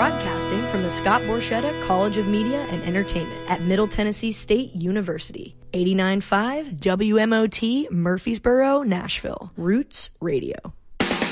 Broadcasting from the Scott Borchetta College of Media and Entertainment at Middle Tennessee State University. 89.5 WMOT, Murfreesboro, Nashville. Roots Radio.